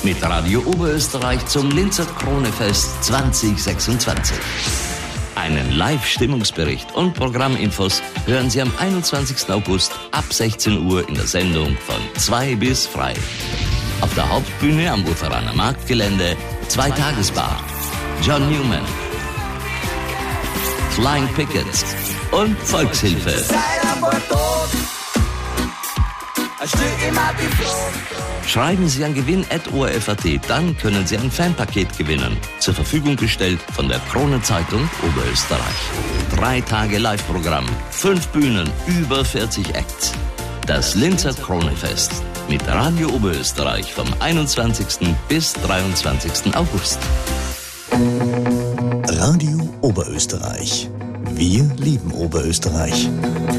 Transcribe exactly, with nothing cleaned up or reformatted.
mit Radio Oberösterreich zum Linzer Kronefest zwanzig sechsundzwanzig. Einen Live-Stimmungsbericht und Programminfos hören Sie am einundzwanzigsten August ab sechzehn Uhr in der Sendung von zwei bis frei. Auf der Hauptbühne am Ufferaner Marktgelände Zweitagesbar, John Newman, Flying Pickets und Volkshilfe. Schreiben Sie an gewinn at o r f punkt a t, dann können Sie ein Fanpaket gewinnen. Zur Verfügung gestellt von der Kronenzeitung Oberösterreich. Drei Tage Live-Programm, fünf Bühnen, über vierzig Acts. Das Linzer Kronefest mit Radio Oberösterreich vom einundzwanzigsten bis dreiundzwanzigsten August. Radio Oberösterreich. Wir lieben Oberösterreich.